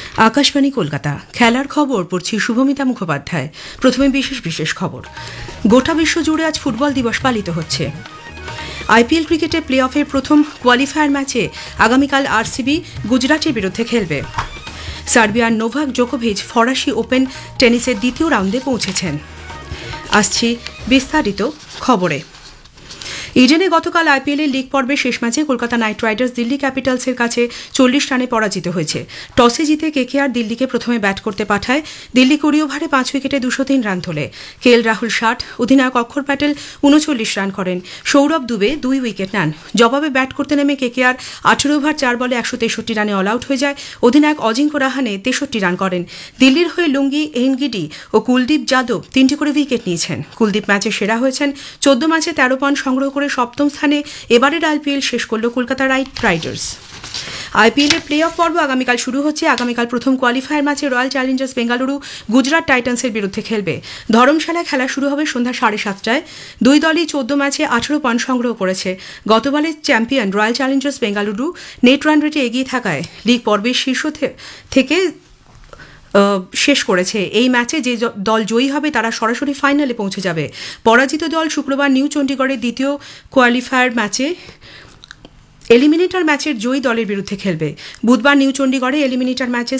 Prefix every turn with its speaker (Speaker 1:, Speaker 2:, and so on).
Speaker 1: আকাশবাণী কলকাতা খেলার খবর পড়ছি শুভমিতা মুখোপাধ্যায়। প্রথমে বিশেষ খবর। গোটা বিশ্ব জুড়ে আজ ফুটবল দিবস পালিত হচ্ছে। আইপিএল ক্রিকেটে প্লে অফের প্রথম কোয়ালিফায়ার ম্যাচে আগামীকাল আরসিবি গুজরাটের বিরুদ্ধে খেলবে। সার্বিয়ার নোভাক জোকোভিচ ফরাসি ওপেন টেনিসের দ্বিতীয় রাউন্ডে পৌঁছেছেন। আসছি বিস্তারিত খবরে। ইডেনে গতকাল আইপিএলের লিগ পর্বের শেষ ম্যাচে কলকাতা নাইট রাইডার্স দিল্লি ক্যাপিটালসের কাছে 40 রানে পরাজিত হয়েছে। টসে জিতে কেকেআর দিল্লিকে প্রথমে ব্যাট করতে পাঠায়। দিল্লি 20 ওভারে 5 উইকেটে 203 রান তোলে। কেএল রাহুল 60, অধিনায়ক অক্ষর প্যাটেল 39 রান করেন। সৌরভ দুবে 2 উইকেট নেন। জবাবে ব্যাট করতে নেমে কেকেআর 18 ওভার 4 বলে 163 রানে অল আউট হয়ে যায়। অধিনায়ক অজিঙ্ক্য রাহানে 63 রান করেন। দিল্লির হয়ে লুঙ্গি এনগিডি ও কুলদীপ যাদব 3টি করে উইকেট নিয়েছেন। কুলদীপ ম্যাচে সেরা হয়েছেন। 14 ম্যাচে 13 পয়েন্ট সংগ্রহ করে সপ্তম স্থানে এবারের আইপিএল শেষ করল কলকাতা নাইট রাইডার্স। আইপিএলের প্লে অফ পর্ব আগামীকাল শুরু হচ্ছে। আগামীকাল প্রথম কোয়ালিফায়ার ম্যাচে রয়্যাল চ্যালেঞ্জার্স বেঙ্গালুরু গুজরাট টাইটান্সের বিরুদ্ধে খেলবে। ধরমশালায় খেলা শুরু হবে সন্ধ্যা 7:30টায়। দুই দলই 14 ম্যাচে 18 পয়েন্ট সংগ্রহ করেছে। গতবারের champion royal Challengers Bengaluru net run রেটে এগিয়ে থাকায় লিগ পর্বের শীর্ষ থেকে শেষ করেছে। এই ম্যাচে যে দল জয়ী হবে তারা সরাসরি ফাইনালে পৌঁছে যাবে। পরাজিত দল শুক্রবার নিউ চণ্ডীগড়ের দ্বিতীয় কোয়ালিফায়ার ম্যাচে এলিমিনেটর ম্যাচের জয়ী দলের বিরুদ্ধে খেলবে। বুধবার নিউ চণ্ডীগড়ে এলিমিনেটর ম্যাচে